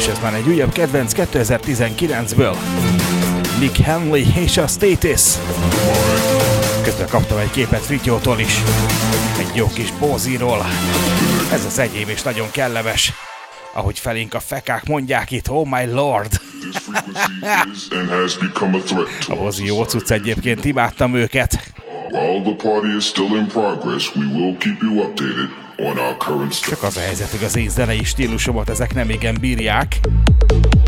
És ez már egy újabb kedvenc 2019-ből. Nick Henley és a Status. Közben kaptam egy képet Frityótól is. Egy jó kis Bóziról. Ez az enyém és nagyon kellemes. Ahogy felénk a fekák mondják itt, oh my lord. A Bózi jó cucc egyébként, imádtam őket. Csak az a helyzet, hogy az én zenei stílusomat ezek nem igen bírják.